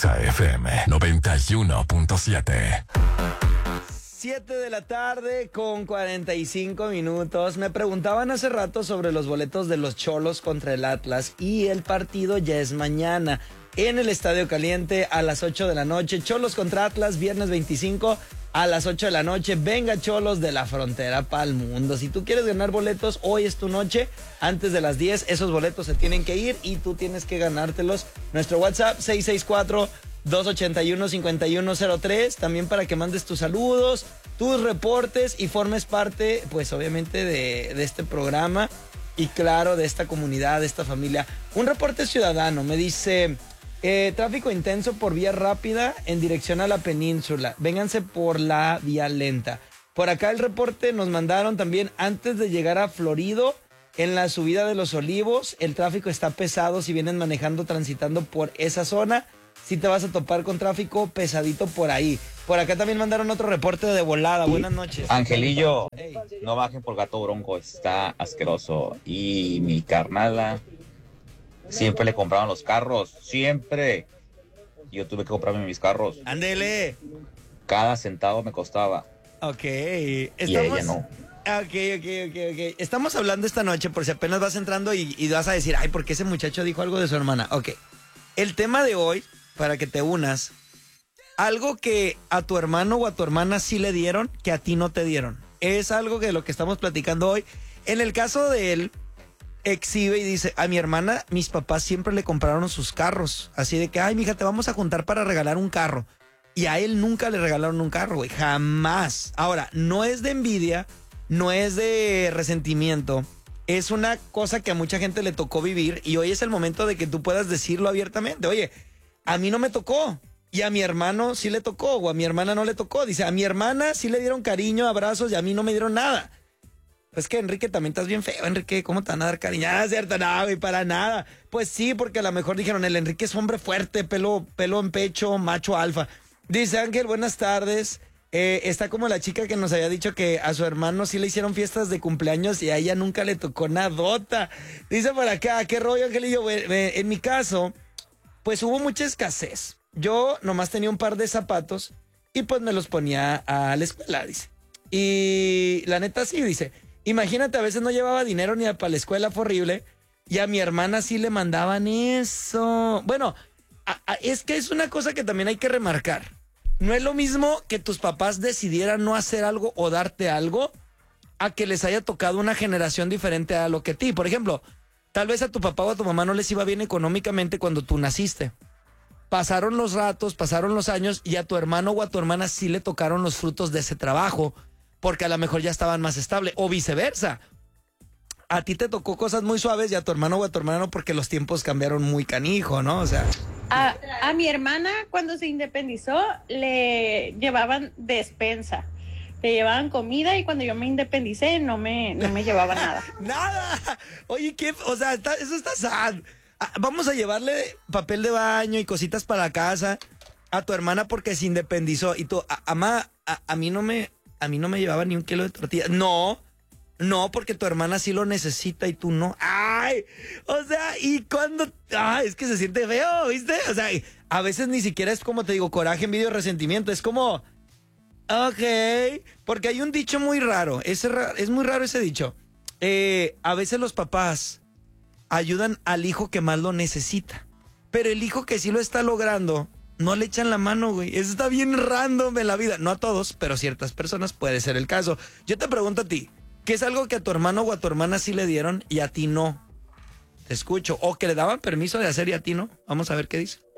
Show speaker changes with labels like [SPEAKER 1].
[SPEAKER 1] Exa FM 91.7.
[SPEAKER 2] 7 de la tarde con 45 minutos. Me preguntaban hace rato sobre los boletos de los Cholos contra el Atlas y el partido ya es mañana en el Estadio Caliente a las 8 de la noche. Cholos contra Atlas, viernes 25 a las 8 de la noche. Venga, Cholos de la frontera para el mundo. Si tú quieres ganar boletos, hoy es tu noche. Antes de las 10, esos boletos se tienen que ir y tú tienes que ganártelos. Nuestro WhatsApp 664-281-5103. También para que mandes tus saludos, tus reportes y formes parte, pues obviamente, de este programa. Y claro, de esta comunidad, de esta familia. Un reporte ciudadano me dice... tráfico intenso por vía rápida en dirección a la península. Vénganse por la vía lenta. Por acá el reporte nos mandaron también antes de llegar a Florido, en la subida de los Olivos. El tráfico está pesado si vienen manejando, transitando por esa zona. Si te vas a topar con tráfico pesadito por ahí. Por acá también mandaron otro reporte de volada. Buenas noches.
[SPEAKER 3] Angelillo,
[SPEAKER 2] Hey.
[SPEAKER 3] no bajen por Gato Bronco, está asqueroso. Y mi carnala... siempre le compraban los carros, siempre. Yo tuve que comprarme mis carros.
[SPEAKER 2] Ándele.
[SPEAKER 3] Cada centavo me costaba.
[SPEAKER 2] Ok.
[SPEAKER 3] Y ella no.
[SPEAKER 2] Ok. Estamos hablando esta noche por si apenas vas entrando y vas a decir, ay, ¿por qué ese muchacho dijo algo de su hermana? Ok. El tema de hoy, para que te unas, algo que a tu hermano o a tu hermana sí le dieron, que a ti no te dieron. Es algo de lo que estamos platicando hoy. En el caso de él, exhibe y dice, a mi hermana, mis papás siempre le compraron sus carros. Así de que, ay, mija, te vamos a juntar para regalar un carro. Y a él nunca le regalaron un carro, güey. Jamás. Ahora, no es de envidia, no es de resentimiento. Es una cosa que a mucha gente le tocó vivir y hoy es el momento de que tú puedas decirlo abiertamente. Oye, a mí no me tocó y a mi hermano sí le tocó o a mi hermana no le tocó. Dice, a mi hermana sí le dieron cariño, abrazos y a mí no me dieron nada. Pues que, Enrique, también estás bien feo, Enrique. ¿Cómo te van a dar cariño? Ah, cierto, no, güey, para nada. Pues sí, porque a lo mejor dijeron, el Enrique es hombre fuerte, pelo en pecho, macho alfa. Dice Ángel, buenas tardes. Está como la chica que nos había dicho que a su hermano sí le hicieron fiestas de cumpleaños y a ella nunca le tocó nadota. Dice por acá, ¿qué rollo, Angelillo? En mi caso, pues hubo mucha escasez. Yo nomás tenía un par de zapatos y pues me los ponía a la escuela, dice. Y la neta sí, dice... Imagínate, a veces no llevaba dinero ni para la escuela, fue horrible. Y a mi hermana sí le mandaban eso. Bueno, es que es una cosa que también hay que remarcar. No es lo mismo que tus papás decidieran no hacer algo o darte algo a que les haya tocado una generación diferente a lo que a ti. Por ejemplo, tal vez a tu papá o a tu mamá no les iba bien económicamente cuando tú naciste. Pasaron los ratos, pasaron los años y a tu hermano o a tu hermana sí le tocaron los frutos de ese trabajo. Porque a lo mejor ya estaban más estables, o viceversa. A ti te tocó cosas muy suaves y a tu hermano o a tu hermana no, porque los tiempos cambiaron muy canijo, ¿no? O sea...
[SPEAKER 4] A mi hermana, cuando se independizó, le llevaban despensa. Le llevaban comida y cuando yo me independicé, no me llevaba nada.
[SPEAKER 2] ¡Nada! Oye, ¿qué? O sea, eso está sad. Vamos a llevarle papel de baño y cositas para la casa a tu hermana porque se independizó. Y tú, mamá, a mí no me llevaba ni un kilo de tortillas. No, porque tu hermana sí lo necesita y tú no. ¡Ay! O sea, y cuando... ¡Ay! Es que se siente feo, ¿viste? O sea, a veces ni siquiera es como te digo, coraje, envidia o resentimiento. Es como... Ok. Porque hay un dicho muy raro. Es muy raro ese dicho. A veces los papás ayudan al hijo que más lo necesita. Pero el hijo que sí lo está logrando... no le echan la mano, güey. Eso está bien random en la vida. No a todos, pero a ciertas personas puede ser el caso. Yo te pregunto a ti, ¿qué es algo que a tu hermano o a tu hermana sí le dieron y a ti no? Te escucho. O que le daban permiso de hacer y a ti no. Vamos a ver qué dice.